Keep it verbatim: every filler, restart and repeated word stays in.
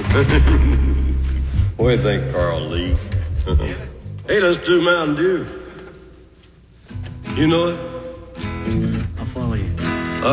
What do you think, Carl Lee? Hey, let's do Mountain Dew. You know it?